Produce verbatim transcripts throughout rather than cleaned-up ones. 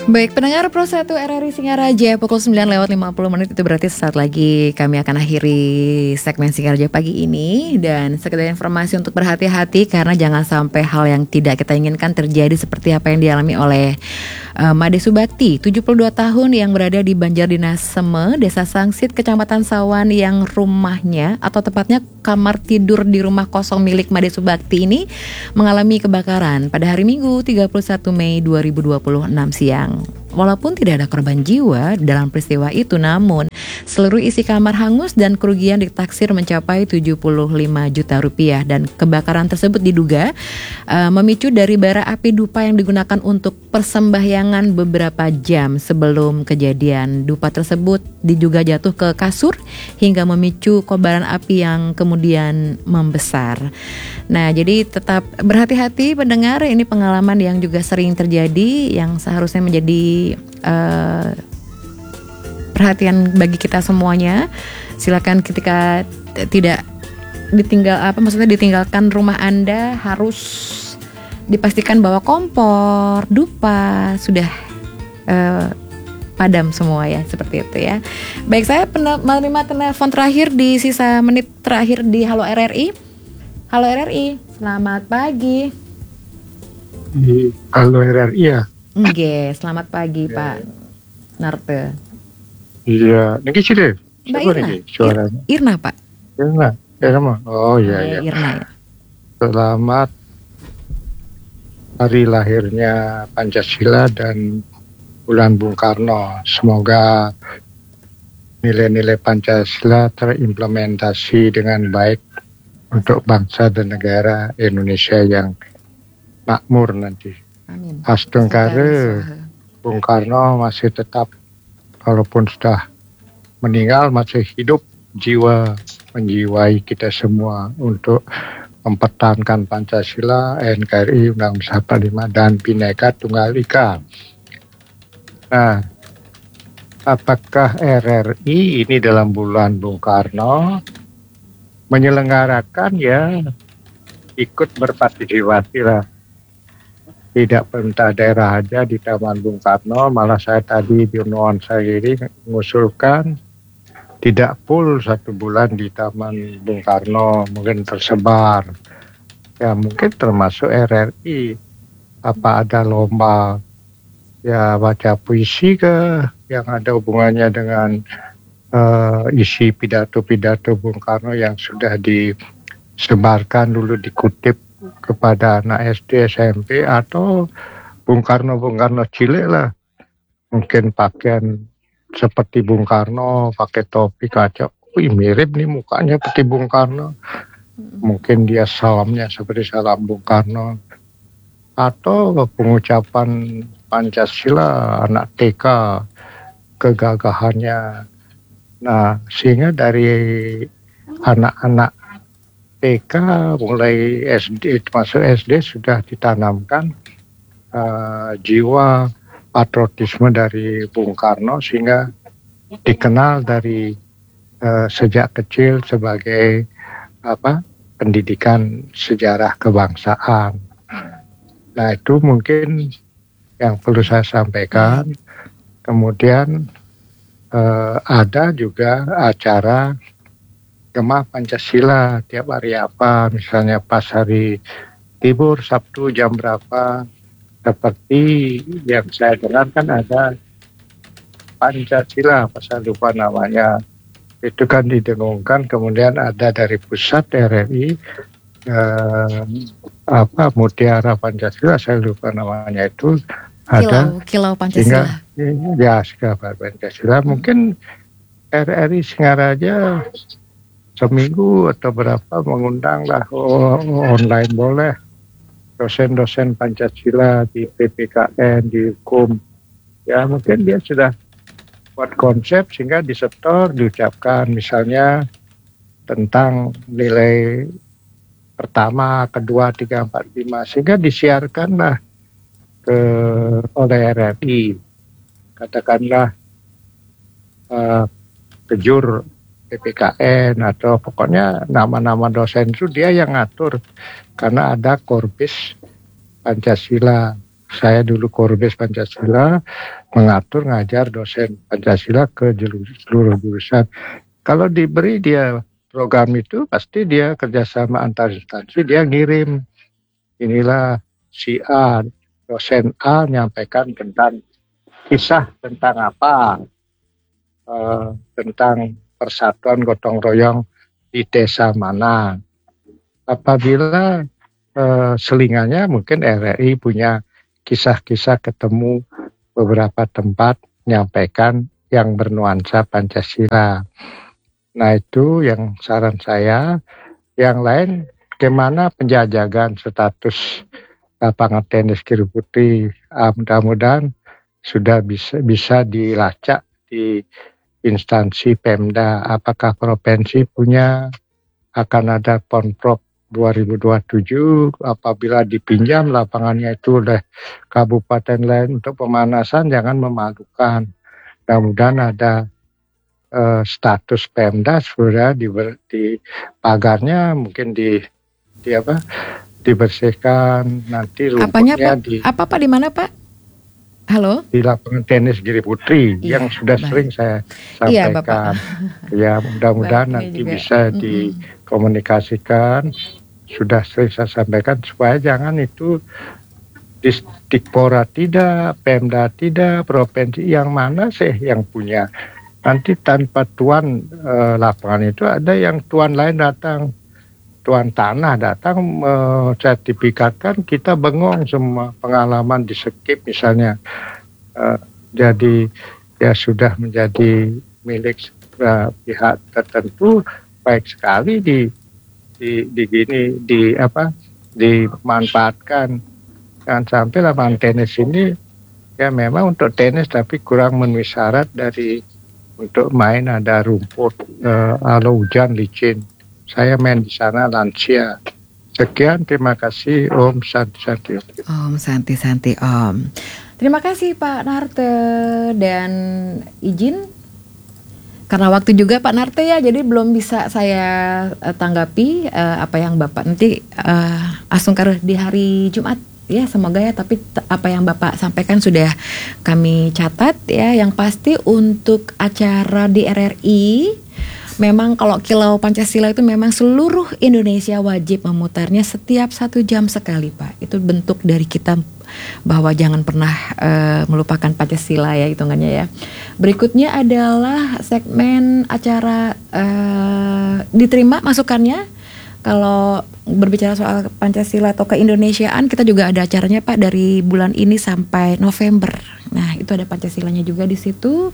Baik, pendengar Pro satu R R I Singaraja pukul sembilan lewat lima puluh menit, itu berarti sesaat lagi kami akan akhiri segmen Singaraja pagi ini. Dan sekedar informasi untuk berhati-hati karena jangan sampai hal yang tidak kita inginkan terjadi seperti apa yang dialami oleh uh, Made Subakti, tujuh puluh dua tahun yang berada di Banjardinas Seme, Desa Sangsit, Kecamatan Sawan, yang rumahnya atau tepatnya kamar tidur di rumah kosong milik Made Subakti ini mengalami kebakaran pada hari Minggu tiga puluh satu Mei dua ribu dua puluh enam siang. Walaupun tidak ada korban jiwa dalam peristiwa itu, namun seluruh isi kamar hangus dan kerugian ditaksir mencapai tujuh puluh lima juta rupiah. Dan kebakaran tersebut diduga uh, memicu dari bara api dupa yang digunakan untuk persembahyangan beberapa jam sebelum kejadian. Dupa tersebut diduga jatuh ke kasur hingga memicu kobaran api yang kemudian membesar. Nah, jadi tetap berhati-hati pendengar, ini pengalaman yang juga sering terjadi yang seharusnya menjadi Uh, perhatian bagi kita semuanya. Silakan ketika tidak ditinggal apa maksudnya ditinggalkan rumah Anda, harus dipastikan bahwa kompor, dupa sudah uh, padam semua ya, seperti itu ya. Baik, saya pen- menerima telepon terakhir di sisa menit terakhir di Halo R R I. Halo R R I, selamat pagi. Di Halo R R I ya. Oke, selamat pagi ya, Pak Narte. Iya, ini sih Mbak Irna. Suaranya. Irna, Pak. Irna, Irna. Oh iya, iya. Irna ya. Selamat hari lahirnya Pancasila dan bulan Bung Karno. Semoga nilai-nilai Pancasila terimplementasi dengan baik untuk bangsa dan negara Indonesia yang makmur nanti. Amin. Astungkare Bung Karno masih tetap, walaupun sudah meninggal, masih hidup jiwa menjiwai kita semua untuk mempertahankan Pancasila, N K R I, Undang-Undang empat puluh lima dan Bhinneka Tunggal Ika. Nah, apakah R R I ini dalam bulan Bung Karno menyelenggarakan ya ikut berpartisipasi lah. Tidak pemerintah daerah aja di Taman Bung Karno, malah saya tadi di nuansa ini mengusulkan tidak full satu bulan di Taman Bung Karno, mungkin tersebar. Ya mungkin termasuk R R I. Apa ada lomba ya baca puisi ke yang ada hubungannya dengan uh, isi pidato-pidato Bung Karno yang sudah disebarkan dulu, dikutip kepada anak S D, S M P, atau Bung Karno Bung Karno cilik lah, mungkin pakaian seperti Bung Karno, pakai topi kaca, wih mirip nih mukanya seperti Bung Karno, mungkin dia salamnya seperti salam Bung Karno, atau pengucapan Pancasila anak T K, kegagahannya. Nah, sehingga dari anak-anak T K mulai S D, masuk S D sudah ditanamkan uh, jiwa patriotisme dari Bung Karno, sehingga dikenal dari uh, sejak kecil sebagai apa pendidikan sejarah kebangsaan. Nah, itu mungkin yang perlu saya sampaikan. Kemudian uh, ada juga acara Gemah Pancasila tiap hari apa, misalnya pas hari libur Sabtu jam berapa, seperti yang saya dengar kan ada Pancasila, apa saya lupa namanya, itu kan didengungkan, kemudian ada dari pusat R R I eh, apa Mutiara Pancasila, saya lupa namanya itu, ada Kilau, Kilau Pancasila. Sehingga, ya, Kilau Pancasila. Hmm. Mungkin R R I Singaraja seminggu atau berapa mengundang lah, oh, online boleh, dosen-dosen Pancasila di P P K N, di hukum, ya mungkin dia sudah buat konsep sehingga disetor, diucapkan misalnya tentang nilai pertama, kedua, tiga, empat, lima, sehingga disiarkan lah ke oleh R R I, katakanlah uh, kejur P P K N atau pokoknya nama-nama dosen itu dia yang ngatur, karena ada Korbis Pancasila. saya dulu Korbes Pancasila, mengatur ngajar dosen Pancasila ke seluruh jurusan. Kalau diberi dia program itu, pasti dia kerjasama antar instansi, dia ngirim. Inilah si A, dosen A menyampaikan tentang kisah tentang apa, uh, tentang persatuan gotong royong di desa mana. Apabila uh, selingannya mungkin R R I punya kisah-kisah ketemu beberapa tempat menyampaikan yang bernuansa Pancasila. Nah itu yang saran saya. Yang lain bagaimana penjajakan status lapangan tenis Giri Putri. Ah, mudah-mudahan sudah bisa bisa dilacak di instansi Pemda. Apakah provinsi punya, akan ada Ponprov dua ribu dua puluh tujuh apabila dipinjam lapangannya itu oleh kabupaten lain untuk pemanasan, jangan memalukan. Mudah-mudahan ada uh, status Pemda sudah di, di pagarnya mungkin di di apa dibersihkan, nanti Apanya rumputnya Pak? di Apa Pak, di mana Pak? Halo? Di lapangan tenis Giri Putri, iya, yang sudah baik. Sering saya sampaikan. Iya, Bapak. Ya, mudah-mudahan nanti juga bisa mm-hmm. dikomunikasikan. Sudah sering saya sampaikan supaya jangan itu Dikpora tidak, Pemda tidak, provinsi yang mana sih yang punya. Nanti tanpa tuan eh, lapangan itu ada yang tuan lain datang. Tuan tanah datang uh, sertifikatkan, kita bengong semua, pengalaman di skip misalnya. Uh, jadi ya sudah menjadi milik uh, pihak tertentu, baik sekali di di di gini di apa dimanfaatkan. Jangan sampai lapangan tenis ini ya memang untuk tenis tapi kurang memenuhi syarat dari untuk main, ada rumput, uh, kalau hujan licin. Saya main di sana lansia. Sekian, terima kasih. Om Santi Santi. Om Santi Santi Om. Terima kasih Pak Narte, dan izin karena waktu juga Pak Narte ya, jadi belum bisa saya uh, tanggapi uh, apa yang Bapak nanti uh, asungkar di hari Jumat ya, semoga ya. Tapi t- apa yang Bapak sampaikan sudah kami catat ya. Yang pasti untuk acara di R R I, memang kalau Kilau Pancasila itu memang seluruh Indonesia wajib memutarnya setiap satu jam sekali Pak. Itu bentuk dari kita bahwa jangan pernah uh, melupakan Pancasila ya, hitungannya ya. Berikutnya adalah segmen acara uh, diterima masukannya. Kalau berbicara soal Pancasila atau keindonesiaan, kita juga ada acaranya Pak dari bulan ini sampai November. Nah itu ada Pancasilanya juga di situ.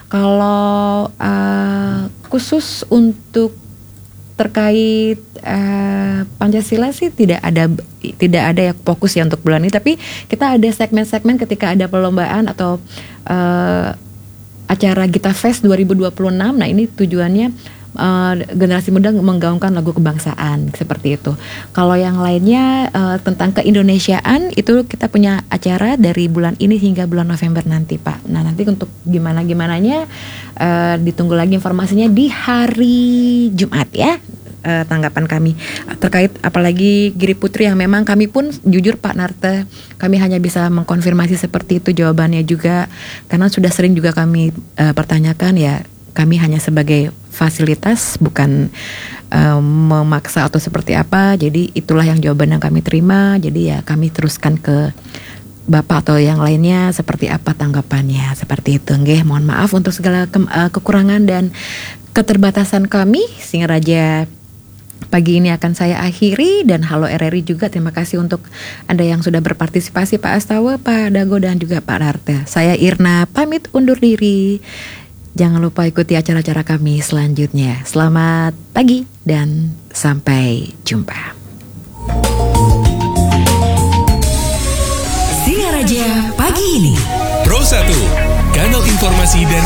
Kalau uh, khusus untuk terkait uh, Pancasila sih tidak ada tidak ada ya fokus ya untuk bulan ini, tapi kita ada segmen-segmen ketika ada perlombaan atau uh, acara Gita Fest dua ribu dua puluh enam. Nah ini tujuannya Uh, generasi muda menggaungkan lagu kebangsaan seperti itu. Kalau yang lainnya uh, tentang keindonesiaan itu kita punya acara dari bulan ini hingga bulan November nanti Pak. Nah nanti untuk gimana gimananya uh, ditunggu lagi informasinya di hari Jumat ya. Uh, tanggapan kami terkait apalagi Giri Putri yang memang kami pun jujur Pak Narte, kami hanya bisa mengkonfirmasi seperti itu jawabannya juga karena sudah sering juga kami uh, pertanyakan ya. Kami hanya sebagai fasilitas, bukan um, memaksa atau seperti apa. Jadi itulah yang jawaban yang kami terima. Jadi ya kami teruskan ke Bapak atau yang lainnya seperti apa tanggapannya. Seperti itu. Nggih, mohon maaf untuk segala ke- uh, kekurangan dan keterbatasan kami. Singaraja pagi ini akan saya akhiri, dan halo R R I juga. Terima kasih untuk Anda yang sudah berpartisipasi, Pak Astawa, Pak Dago, dan juga Pak Narte. Saya Irna pamit undur diri. Jangan lupa ikuti acara-acara kami selanjutnya. Selamat pagi dan sampai jumpa. Singaraja pagi ini. Pro satu, kanal informasi dan